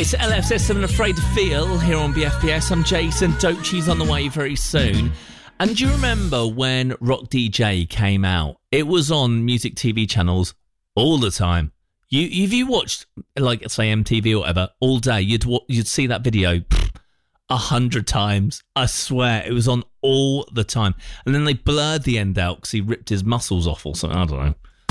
It's LF System and Afraid to Feel here on BFBS. I'm Jason. Doechie's on the way very soon. And do you remember when Rock DJ came out? It was on music TV channels all the time. If you watched, like, say, MTV or whatever, all day, you'd see that video 100 times. I swear, it was on all the time. And then they blurred the end out because he ripped his muscles off or something. I don't know.